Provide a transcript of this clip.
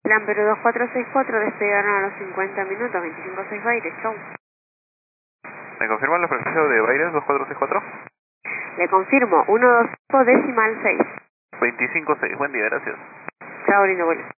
Plan Perú 2464, despegaron a los 50 minutos, 256 Baires, chau. ¿Me confirman la presencia de Baires 2464? Le confirmo, 125 decimal 6. 256, buen día, gracias. Chao, lindo vuelo.